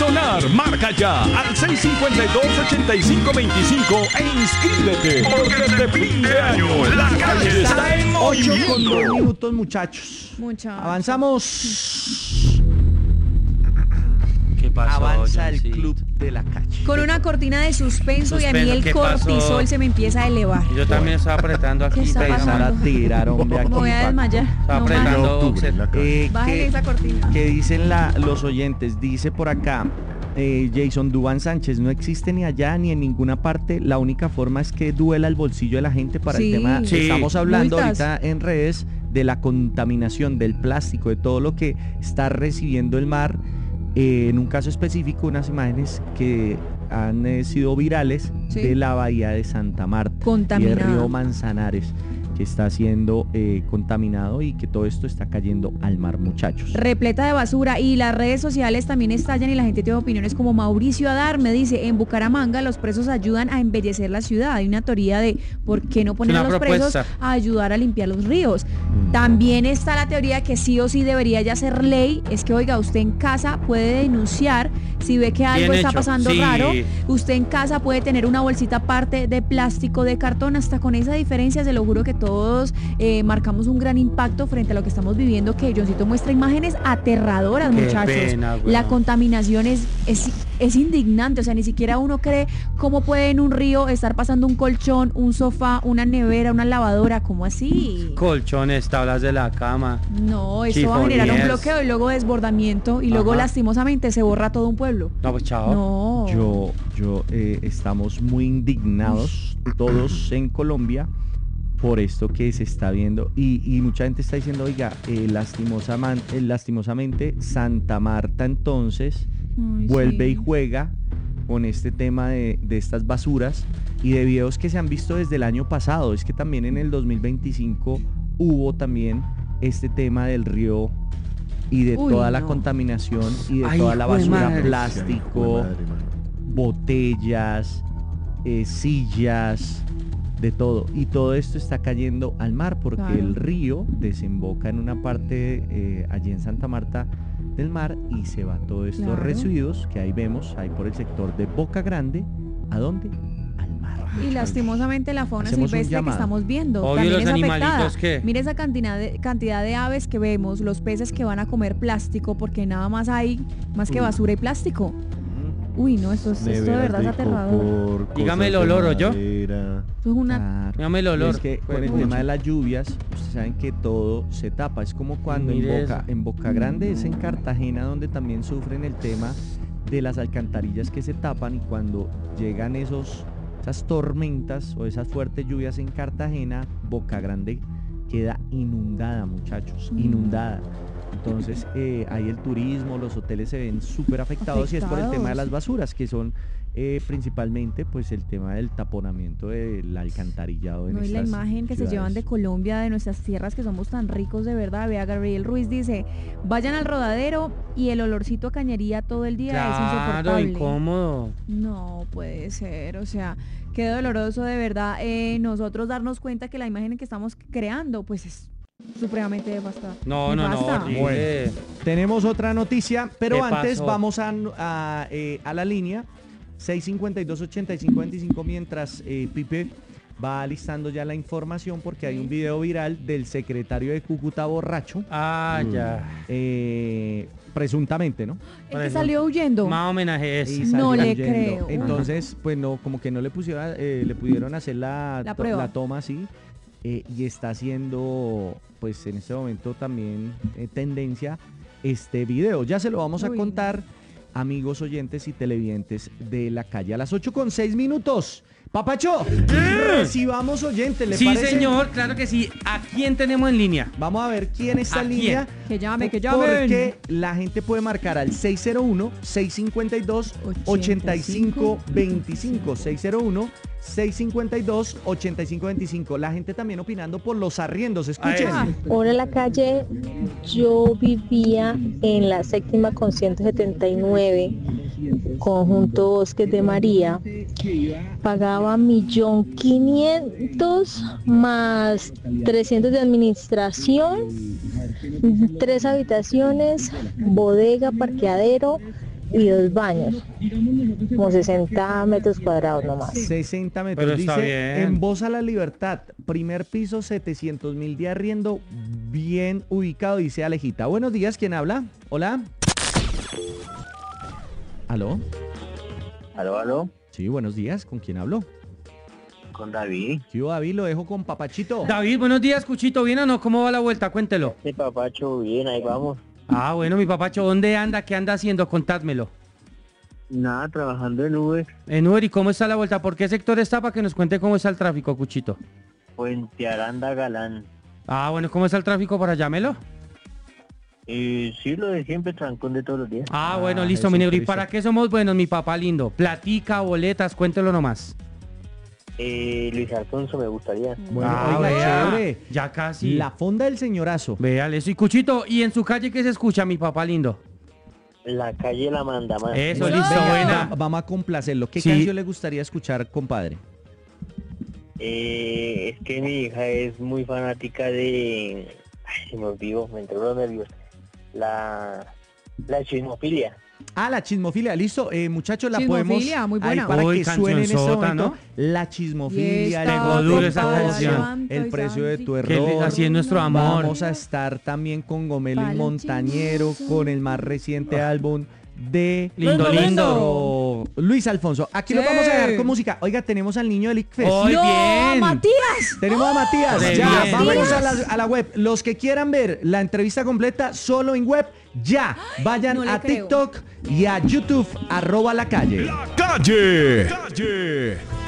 sonar. Marca ya al 652-8525 e inscríbete. Porque este fin de año la calle está en 8 movimiento. con 2 minutos, muchachos. Avanzamos. ¿Qué pasó, Avanza el Johncito? club de la calle. Con una cortina de suspenso y a mí el ¿Qué pasó? cortisol se me empieza a elevar. Yo también estaba apretando aquí. ¿Qué está Empezar a tirar, hombre, aquí. Me voy a desmayar. Estaba No apretando. más. Bájale esa cortina. ¿Qué dicen los oyentes? Dice por acá Jason Duván Sánchez, no existe ni allá ni en ninguna parte, la única forma es que duela el bolsillo de la gente para Sí. el tema. Sí. Estamos hablando Multas. ahorita en redes de la contaminación del plástico, de todo lo que está recibiendo el mar. En un caso específico, unas imágenes que han sido virales Sí. de la bahía de Santa Marta y Contaminada. el río Manzanares, que está siendo contaminado y que todo esto está cayendo al mar, muchachos. Repleta de basura y las redes sociales también estallan y la gente tiene opiniones como Mauricio Adar me dice, en Bucaramanga los presos ayudan a embellecer la ciudad. Hay una teoría de por qué no poner Es a una los presos propuesta. a ayudar a limpiar los ríos. También está la teoría que sí o sí debería ya ser ley, es que oiga, usted en casa puede denunciar si ve que algo Bien está hecho. pasando Sí. raro. Usted en casa puede tener una bolsita aparte de plástico, de cartón, hasta con esa diferencia se lo juro que todos marcamos un gran impacto frente a lo que estamos viviendo, que Johncito muestra imágenes aterradoras, Qué muchachos. pena, güey. La contaminación es indignante, o sea, ni siquiera uno cree cómo puede en un río estar pasando un colchón, un sofá, una nevera, una lavadora, ¿cómo así? Colchones, tablas de la cama. No, eso va a generar un Chifonías. bloqueo y luego desbordamiento y luego Ajá. lastimosamente se borra todo un pueblo. No, pues chao. No. Estamos muy indignados todos en Colombia por esto que se está viendo y mucha gente está diciendo, oiga, lastimosamente Santa Marta entonces Ay, vuelve sí. y juega con este tema de estas basuras y de videos que se han visto desde el año pasado. Es que también en el 2025 hubo también este tema del río y de Uy, toda la no. contaminación y de Ay, toda la hijo de basura, madre. plástico, botellas, sillas, de todo. Y todo esto está cayendo al mar porque Claro. el río desemboca en una parte allí en Santa Marta del mar y se va todos estos Claro. residuos que ahí vemos, ahí por el sector de Boca Grande. ¿A dónde? Al mar. Y lastimosamente la fauna Hacemos un silvestre que llamado. estamos viendo Obvio, también los es animalitos, afectada. ¿qué? Mire esa cantidad de aves que vemos, los peces que van a comer plástico porque nada más hay más que basura y plástico. Uy, no, esto de verdad es aterrador. Dígame el olor, ¿o yo? Esto es una... Claro. Dígame el olor. Es que con el Uy. tema de las lluvias, ustedes saben que todo se tapa. Es como cuando Mire en Boca Grande, es en Cartagena donde también sufren el tema de las alcantarillas que se tapan y cuando llegan esas tormentas o esas fuertes lluvias en Cartagena, Boca Grande queda inundada, muchachos, inundada. Entonces ahí el turismo, los hoteles se ven súper afectados y es por el tema de las basuras que son principalmente pues el tema del taponamiento del alcantarillado en No, y la estas imagen que se ciudades. llevan de Colombia, de nuestras tierras que somos tan ricos de verdad. Vea, Gabriel Ruiz dice, vayan al Rodadero y el olorcito a cañería todo el día es Claro, insoportable. incómodo. No puede ser, o sea, qué doloroso de verdad nosotros darnos cuenta que la imagen que estamos creando pues es supremamente devastada. No, Nefasta. horrible. Tenemos otra noticia, pero ¿Qué antes pasó? vamos a la línea 652-8525 mientras Pipe va listando ya la información porque hay un video viral del secretario de Cúcuta borracho, Ah, ya. presuntamente, ¿no? El que salió huyendo. Más homenaje es. Y No salió le huyendo. creo. Entonces, pues no, como que no le pudieron hacer La la prueba. toma así y está haciendo, pues en este momento también tendencia este video. Ya se lo vamos a Uy, contar, amigos oyentes y televidentes de la calle. A las 8:06. Papacho, recibamos oyentes, ¿le Sí, parece? señor, claro que sí. ¿A quién tenemos en línea? Vamos a ver quién está ¿A en quién? línea. Que llamen, que llamen. Porque la gente puede marcar al 601-652-8525. 601-652-8525. La gente también opinando por los arriendos. Escuchen. Ah, Hola la calle, yo vivía en la séptima con 179, conjunto Bosques de María, pagaba 1.500.000 más 300 de administración, 3 habitaciones, bodega, parqueadero y 2 baños, como 60 metros cuadrados nomás. 60 metros. Pero está Dice, bien. en Voz a la Libertad, primer piso, 700.000 de arriendo, bien ubicado, dice Alejita. Buenos días, ¿quién habla? Hola. ¿Aló? Aló, Sí, buenos días, ¿con quién hablo? con David. Yo, David, lo dejo con Papachito. David, buenos días, Cuchito. ¿Bien o no? ¿Cómo va la vuelta? Cuéntelo. Mi papacho, bien, ahí vamos. Ah, bueno, mi papacho, ¿dónde anda? ¿Qué anda haciendo? Contádmelo. Nada, trabajando en Uber, En Uber, ¿y cómo está la vuelta? ¿Por qué sector está? Para que nos cuente cómo está el tráfico, Cuchito. Puente Aranda Galán. Ah, bueno, ¿cómo está el tráfico para llámelo? Sí, lo de siempre, trancón de todos los días. Ah, bueno, Ah, listo, mi negro. ¿Y Jesucristo. para qué somos buenos, mi papá lindo? Platica, boletas, cuéntelo nomás. Luis Alfonso me gustaría. Bueno, Ah, oiga, vea, chévere. ya casi. La fonda del señorazo. Véale eso. Y Cuchito, ¿y en su calle qué se escucha, mi papá lindo? La calle La Manda Más. Eso, Bueno, listo, venga, buena. Vamos a complacerlo. ¿Qué Sí. canción le gustaría escuchar, compadre? Es que mi hija es muy fanática de... Ay, se me olvidó, me entró los nervios. La chismofilia. Ah, la chismofilia, listo. Muchachos, la Chismofilia, podemos muy buena. ahí para Uy, que suene en este cancionzota, momento. ¿no? La chismofilia, Pegó el duro esa control, canción. el precio de tu Que error. así es nuestro amor. Vamos a estar también con Gomelo y Palo Montañero, chismoso. con el más reciente álbum de Lindo, nuestro Luis Alfonso. Aquí lo Sí. vamos a dejar con música. Oiga, tenemos al niño del ICFES. ¡Ay, ¡No, bien! Matías! Tenemos a Matías. Re Ya, bien. vámonos a la web. Los que quieran ver la entrevista completa solo en web, ya. Vayan no le a creo. TikTok y a YouTube, @lacalle. La calle.